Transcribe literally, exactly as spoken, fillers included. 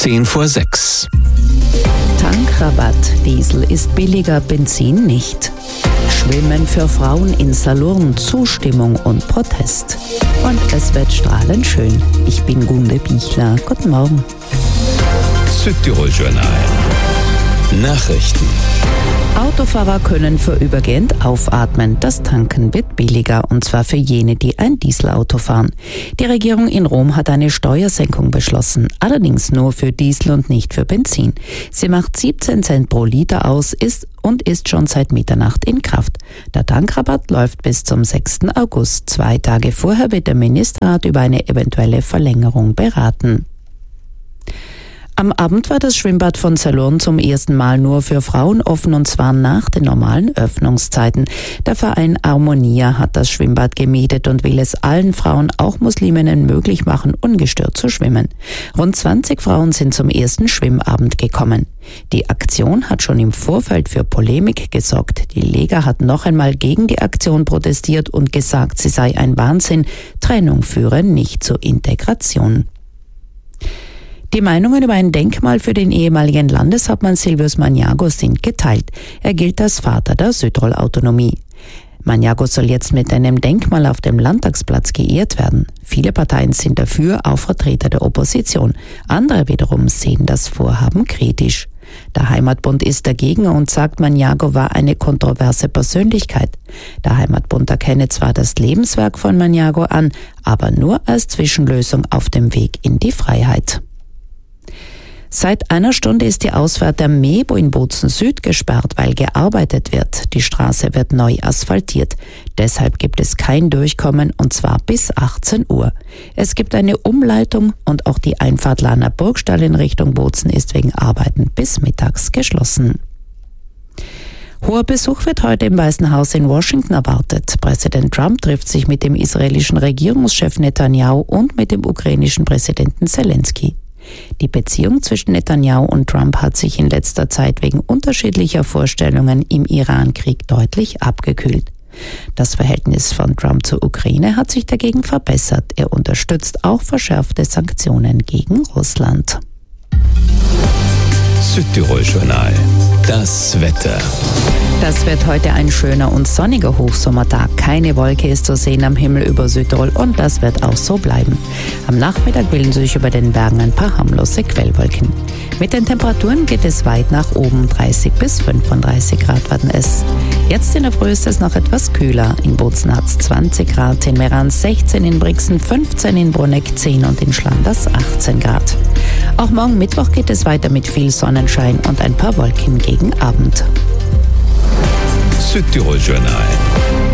Zehn vor sechs. Tankrabatt. Diesel ist billiger, Benzin nicht. Schwimmen für Frauen in Salurn, Zustimmung und Protest. Und es wird strahlend schön. Ich bin Gunde Bichler. Guten Morgen. Südtirol-Journal. Nachrichten. Autofahrer können vorübergehend aufatmen. Das Tanken wird billiger, und zwar für jene, die ein Dieselauto fahren. Die Regierung in Rom hat eine Steuersenkung beschlossen, allerdings nur für Diesel und nicht für Benzin. Sie macht siebzehn Cent pro Liter aus ist und ist schon seit Mitternacht in Kraft. Der Tankrabatt läuft bis zum sechsten August. Zwei Tage vorher wird der Ministerrat über eine eventuelle Verlängerung beraten. Am Abend war das Schwimmbad von Salurn zum ersten Mal nur für Frauen offen, und zwar nach den normalen Öffnungszeiten. Der Verein Armonia hat das Schwimmbad gemietet und will es allen Frauen, auch Musliminnen, möglich machen, ungestört zu schwimmen. Rund zwanzig Frauen sind zum ersten Schwimmabend gekommen. Die Aktion hat schon im Vorfeld für Polemik gesorgt. Die Lega hat noch einmal gegen die Aktion protestiert und gesagt, sie sei ein Wahnsinn. Trennung führe nicht zur Integration. Die Meinungen über ein Denkmal für den ehemaligen Landeshauptmann Silvius Magnago sind geteilt. Er gilt als Vater der Südtirol-Autonomie. Magnago soll jetzt mit einem Denkmal auf dem Landtagsplatz geehrt werden. Viele Parteien sind dafür, auch Vertreter der Opposition. Andere wiederum sehen das Vorhaben kritisch. Der Heimatbund ist dagegen und sagt, Magnago war eine kontroverse Persönlichkeit. Der Heimatbund erkenne zwar das Lebenswerk von Magnago an, aber nur als Zwischenlösung auf dem Weg in die Freiheit. Seit einer Stunde ist die Ausfahrt der Mebo in Bozen Süd gesperrt, weil gearbeitet wird. Die Straße wird neu asphaltiert. Deshalb gibt es kein Durchkommen, und zwar bis achtzehn Uhr. Es gibt eine Umleitung und auch die Einfahrt Lahner Burgstall in Richtung Bozen ist wegen Arbeiten bis mittags geschlossen. Hoher Besuch wird heute im Weißen Haus in Washington erwartet. Präsident Trump trifft sich mit dem israelischen Regierungschef Netanyahu und mit dem ukrainischen Präsidenten Zelensky. Die Beziehung zwischen Netanyahu und Trump hat sich in letzter Zeit wegen unterschiedlicher Vorstellungen im Iran-Krieg deutlich abgekühlt. Das Verhältnis von Trump zur Ukraine hat sich dagegen verbessert. Er unterstützt auch verschärfte Sanktionen gegen Russland. Südtirol-Journal. Das Wetter. Das wird heute ein schöner und sonniger Hochsommertag. Keine Wolke ist zu sehen am Himmel über Südtirol, und das wird auch so bleiben. Am Nachmittag bilden sich über den Bergen ein paar harmlose Quellwolken. Mit den Temperaturen geht es weit nach oben. dreißig bis fünfunddreißig Grad werden es. Jetzt in der Früh ist es noch etwas kühler. In Bozen hat es zwanzig Grad, in Meran sechzehn, in Brixen fünfzehn, in Bruneck zehn und in Schlanders achtzehn Grad. Auch morgen Mittwoch geht es weiter mit viel Sonnenschein und ein paar Wolken gegen Abend. Südtirol-Journal.